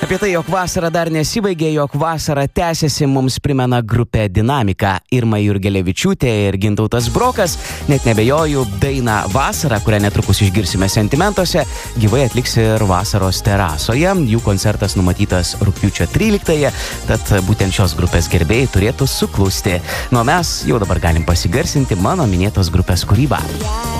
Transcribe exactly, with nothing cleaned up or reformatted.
Apie tai, jog vasara dar nesibaigė, jog vasara tęsiasi, mums primena grupė Dinamika. Irma Jurgelevičiūtė ir Gintautas Brokas, net nebejoju, dainą Vasara, kurią netrukus išgirsime Sentimentuose, gyvai atliks ir Vasaros terasoje. Jų koncertas numatytas rugpjūčio tryliktąją, tad būtent šios grupės gerbėjai turėtų suklusti. Nu, mes jau dabar galim pasigarsinti mano minėtos grupės kūrybą.